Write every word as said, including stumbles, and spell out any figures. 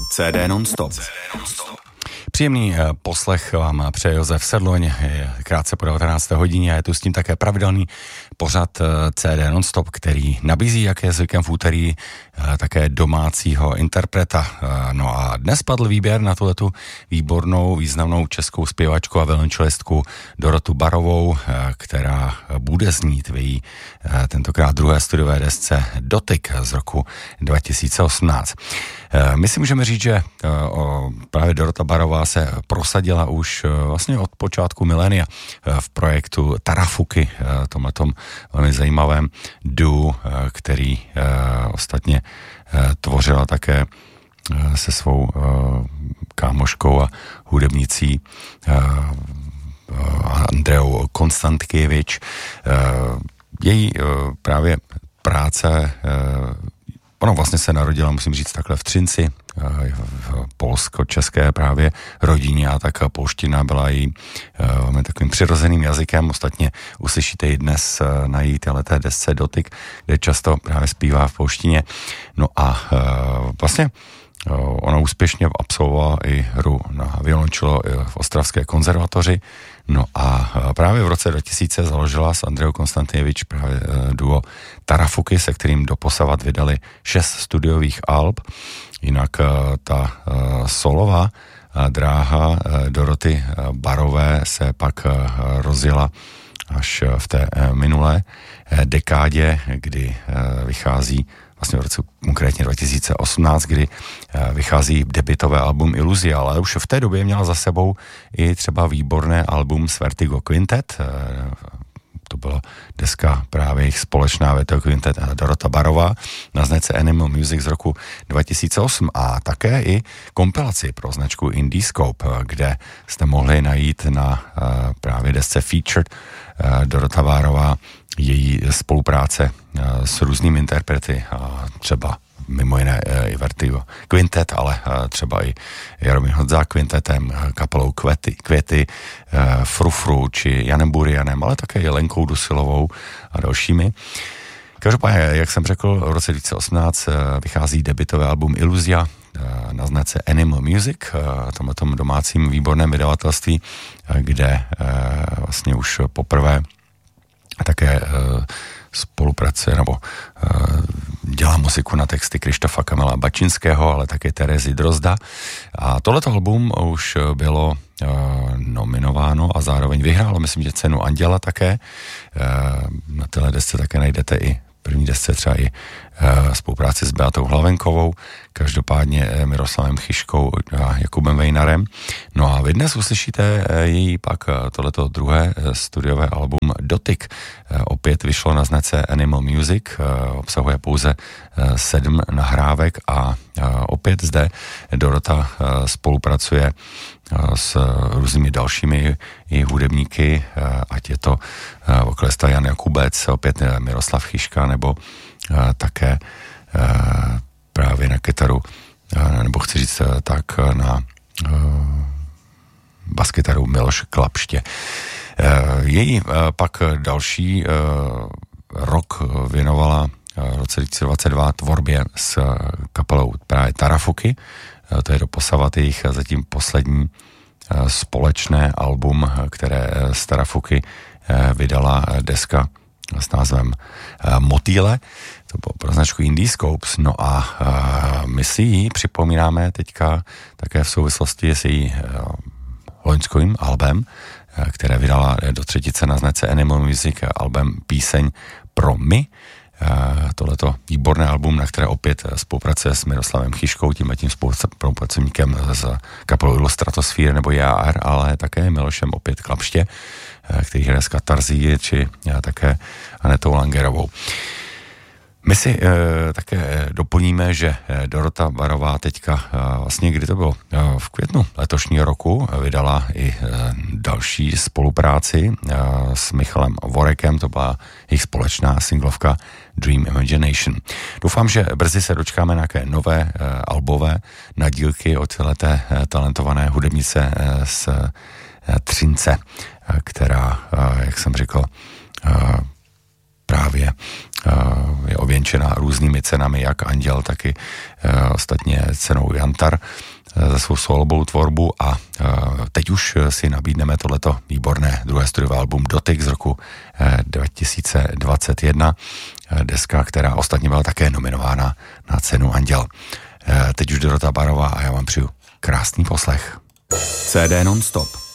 C D non-stop. Příjemný poslech vám přeje Josef Sedloň, krátce po devatenácté hodině a je tu s tím také pravidelný pořad C D non-stop, který nabízí, jak je zvykem v úterý, také domácího interpreta. No a dnes padl výběr na tuhletu výbornou, významnou českou zpěvačku a violončelistku Dorotu Barovou, která bude znít v její tentokrát druhé studiové desce Dotyk z roku dva tisíce osmnáct. My si můžeme říct, že právě Dorota Barová se prosadila už vlastně od počátku milénia v projektu Tarafuky, tomhletom velmi zajímavém duo, který ostatně tvořila také se svou kámoškou a hudebnicí Andreou Konstantkiewicz. Její právě práce, ono vlastně se narodila, musím říct takhle, v Třinci, v polsko-české právě rodině, a tak polština byla jí velmi takovým přirozeným jazykem. Ostatně uslyšíte i dnes na její téhleté desce Dotyk, kde často právě zpívá v polštině. No a vlastně ona úspěšně absolvovala i hru na violončelo v Ostravské konzervatoři. No a právě v roce dva tisíce založila s Andreou Konstantkiewicz právě duo Tarafuky, se kterým doposavat vydali šest studiových alb. Jinak ta solová dráha Doroty Barové se pak rozjela až v té minulé dekádě, kdy vychází vlastně v roce konkrétně dva tisíce osmnáct, kdy vychází debutové album Iluzia, ale už v té době měla za sebou i třeba výborné album s Vertigo Quintet. To byla deska právě jejich společná Vertigo Quintet a Dorota Barová na značce Animal Music z roku dva tisíce osm a také i kompilaci pro značku Indiescope, kde jste mohli najít na právě desce Featured Dorota Barová její spolupráce s různými interprety, třeba mimo jiné i Vertigo Quintet, ale třeba i Jaromír Honza Quintetem, kapelou Květy, Květy, Frufru či Janem Burianem, ale také i Lenkou Dusilovou a dalšími. Každopádně, jak jsem řekl, v roce dva tisíce osmnáct vychází debutové album Iluzia na značce Animal Music, tomhletom domácím výborném vydavatelství, kde vlastně už poprvé také spolupracuje nebo dělá muziku na texty Krištofa Kamila Bačinského, ale také Terezy Drozda. A tohleto album už bylo nominováno a zároveň vyhrálo, myslím, že cenu Anděla také. Na téhle desce také najdete i první desce třeba i spolupráci s Beatou Hlavenkovou, každopádně Miroslavem Chyškou a Jakubem Vejnarem. No a vy dnes uslyšíte její pak tohleto druhé studiové album Dotyk. Opět vyšlo na značce Animal Music, obsahuje pouze sedm nahrávek a opět zde Dorota spolupracuje s různými dalšími i hudebníky, ať je to vokalista Jan Jakubec, opět Miroslav Chyška, nebo také právě na kytaru, nebo chci říct tak, na baskytaru Miloš Klapště. Její pak další rok věnovala v roce dva tisíce dvacet dva tvorbě s kapelou právě Tarafuky. To je doposavat jejich zatím poslední společné album, které z Tarafuky vydala deska s názvem Motýle. To bylo pro značku Indiescopes. No a my si ji připomínáme teďka také v souvislosti s její loňským albem, které vydala do třetice na značce Animal Music, album Píseň pro my. Tohleto výborné album, na které opět spolupracuje s Miroslavem Chyškou, tímhletím spolupracovníkem z kapelou Illustratosphere nebo J R, ale také Milošem opět Klapště, který hraje z Katarzí, či také Anetou Langerovou. My si e, také doplníme, že Dorota Barová teďka, e, vlastně kdy to bylo, e, v květnu letošního roku vydala i e, další spolupráci e, s Michalem Vorekem, to byla jejich společná singlovka Dream Imagination. Doufám, že brzy se dočkáme nějaké nové e, albové nadílky od téhleté e, talentované hudebnice e, z e, Třince, e, která, e, jak jsem řekl, e, právě je ověnčena různými cenami, jak Anděl, taky ostatně cenou Jantar za svou solovou tvorbu a teď už si nabídneme tohleto výborné druhé studiové album Dotyk z roku dva tisíce dvacet jedna, deska, která ostatně byla také nominována na cenu Anděl. Teď už Dorota Barová a já vám přeju krásný poslech. C D non-stop.